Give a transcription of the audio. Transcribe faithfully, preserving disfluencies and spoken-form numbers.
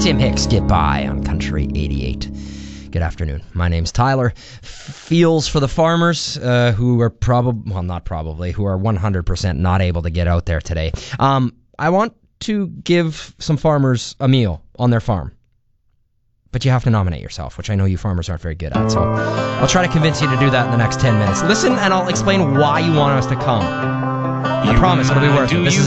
Tim Hicks, Get By on Country eighty-eight. Good afternoon. My name's Tyler. Feels for the farmers uh, who are probably, well, not probably, who are one hundred percent not able to get out there today. Um, I want to give some farmers a meal on their farm. But you have to nominate yourself, which I know you farmers aren't very good at. So I'll try to convince you to do that in the next ten minutes. Listen, and I'll explain why you want us to come. I promise it'll be worth it. This is